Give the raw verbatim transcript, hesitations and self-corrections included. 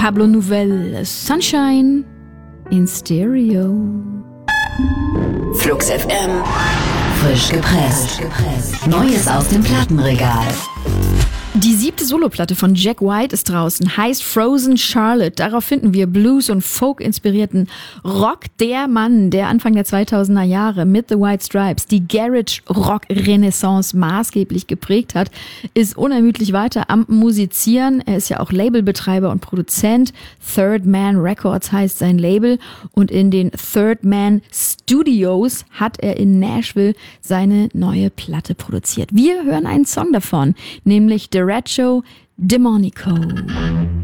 Pablo Nouvelle, Sunshine in Stereo. Flux F M. Frisch gepresst. Neues aus dem Plattenregal. Die siebte Soloplatte von Jack White ist draußen, heißt Frozen Charlotte. Darauf finden wir Blues- und Folk-inspirierten Rock. Der Mann, der Anfang der zweitausender Jahre mit The White Stripes die Garage-Rock-Renaissance maßgeblich geprägt hat, ist unermüdlich weiter am Musizieren. Er ist ja auch Labelbetreiber und Produzent. Third Man Records heißt sein Label. Und in den Third Man Studios hat er in Nashville seine neue Platte produziert. Wir hören einen Song davon, nämlich Derecho Demonico.